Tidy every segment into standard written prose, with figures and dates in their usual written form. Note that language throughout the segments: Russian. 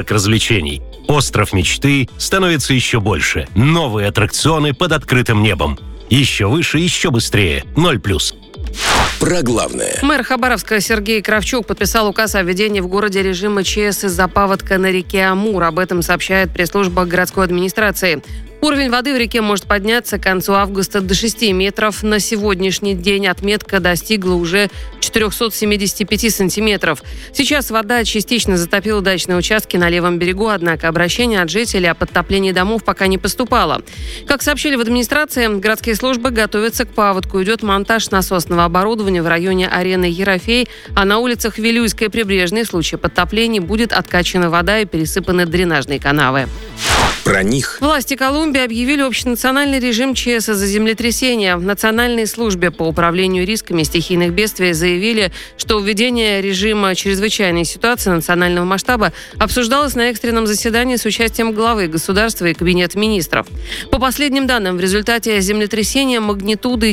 парк развлечений. Остров мечты становится еще больше. Новые аттракционы под открытым небом. Еще выше, еще быстрее. 0+. Про главное. Мэр Хабаровска Сергей Кравчук подписал указ о введении в городе режима ЧС из-за паводка на реке Амур. Об этом сообщает пресс-служба городской администрации. Уровень воды в реке может подняться к концу августа до 6 метров. На сегодняшний день отметка достигла уже 475 сантиметров. Сейчас вода частично затопила дачные участки на левом берегу, однако обращение от жителей о подтоплении домов пока не поступало. Как сообщили в администрации, городские службы готовятся к паводку. Идет монтаж насосного оборудования в районе арены Ерофей, а на улицах Вилюйской и Прибрежной в случае подтоплений будет откачана вода и пересыпаны дренажные канавы. Про них. Власти Колумбии объявили общенациональный режим ЧС из-за землетрясения. В Национальной службе по управлению рисками стихийных бедствий заявили, что введение режима чрезвычайной ситуации национального масштаба обсуждалось на экстренном заседании с участием главы государства и Кабинета министров. По последним данным, в результате землетрясения магнитудой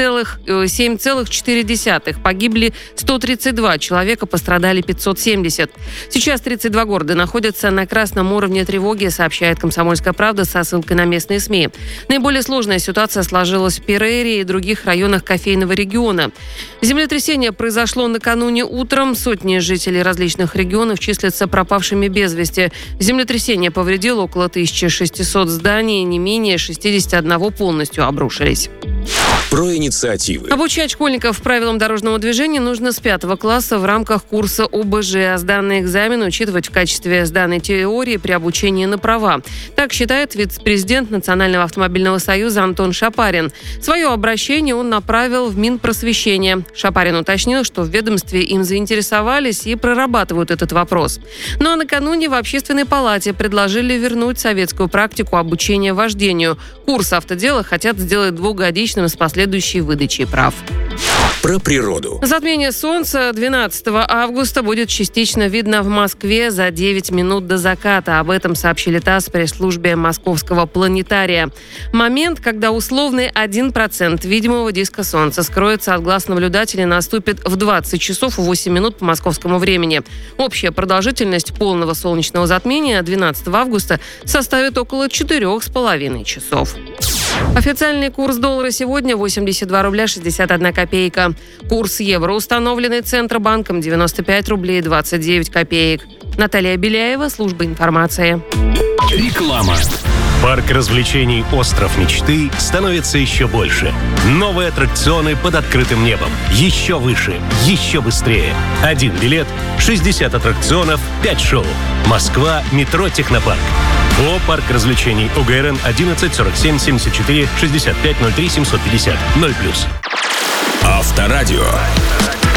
7,4 погибли 132 человека, пострадали 570. Сейчас 32 города находятся на красном уровне тревоги, сообщает «Комсомольская правда» со ссылкой на местные СМИ. Наиболее сложная ситуация сложилась в Перейре и других районах кофейного региона. Землетрясение произошло накануне утром. Сотни жителей различных регионов числятся пропавшими без вести. Землетрясение повредило около 1600 зданий, не менее 61 полностью обрушились. Про инициативы. Обучать школьников правилам дорожного движения нужно с 5 класса в рамках курса ОБЖ. А сданный экзамен учитывать в качестве сданной теории при обучении на права. Так считает вице-президент Национального автомобильного союза Антон Шапарин. Свое обращение он направил в Минпросвещение. Шапарин уточнил, что в ведомстве им заинтересовались и прорабатывают этот вопрос. Ну а накануне в Общественной палате предложили вернуть советскую практику обучения вождению. Курс автодела хотят сделать двухгодичным с последующей выдачей прав. Про природу. Затмение Солнца 12 августа будет частично видно в Москве за 9 минут до заката. Об этом сообщили ТАСС в пресс-службе Московского планетария. Момент, когда условный 1% видимого диска Солнца скроется от глаз наблюдателей, наступит в 20 часов 8 минут по московскому времени. Общая продолжительность полного солнечного затмения 12 августа составит около 4,5 часов. Официальный курс доллара сегодня 82 рубля 61 копейка. Курс евро, установленный Центробанком, 95 рублей 29 копеек. Наталья Беляева, служба информации. Реклама. Парк развлечений «Остров мечты» становится еще больше. Новые аттракционы под открытым небом. Еще выше, еще быстрее. 1 билет, 60 аттракционов, 5 шоу. Москва, метро «Технопарк». ООО «Парк развлечений» УГРН 11 47 74 65 03 750 0+. Авторадио.